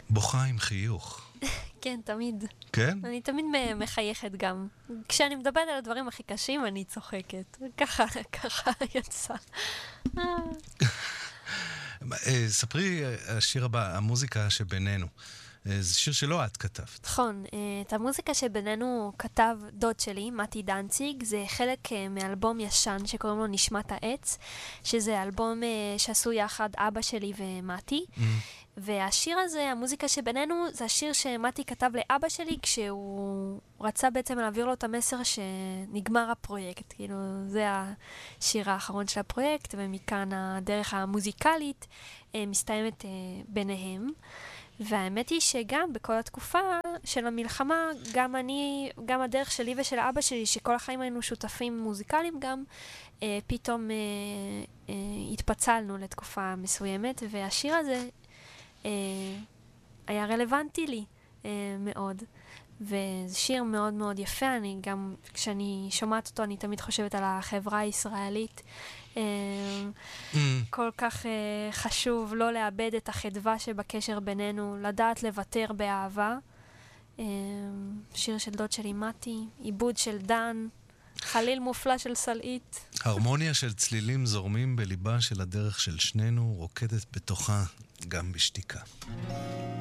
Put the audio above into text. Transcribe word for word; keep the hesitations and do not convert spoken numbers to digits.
בוכה עם חיוך. כן, תמיד. כן? אני תמיד מ- מחייכת גם. כשאני מדברת על הדברים הכי קשים, אני צוחקת. ככה, ככה יצא. אה. אה, ספרי, אה, השיר הבא, המוזיקה שבינינו. אה, זה שיר שלא את כתבת. נכון, אה, את המוזיקה שבינינו כתב דוד שלי, מתי דנציג, זה חלק אה, מאלבום ישן שקוראים לו נשמת העץ, שזה אלבום אה, שעשו יחד אבא שלי ומתי, Mm. והשיר הזה, המוזיקה שבינינו, זה השיר שמתי כתב לאבא שלי כשהוא רצה בעצם להעביר לו את המסר שנגמר הפרויקט. כאילו, זה השיר האחרון של הפרויקט, ומכאן הדרך המוזיקלית אה, מסתיימת אה, ביניהם. והאמת היא שגם בכל התקופה של המלחמה, גם אני, גם הדרך שלי ושל אבא שלי, שכל החיים היינו שותפים מוזיקליים גם, אה, פתאום אה, אה, התפצלנו לתקופה מסוימת, והשיר הזה אה, היה רלוונטי לי אה, מאוד. וזה שיר מאוד מאוד יפה, אני גם, כשאני שומעת אותו, אני תמיד חושבת על החברה הישראלית. אה, Mm. כל כך אה, חשוב לא לאבד את החדווה שבקשר בינינו, לדעת לוותר באהבה. אה, שיר של דוד שלי מתי, עיבוד של דן, חליל מופלא של סלעית. הרמוניה של צלילים זורמים בליבה של הדרך של שנינו, רוקדת בתוכה גם בשתיקה.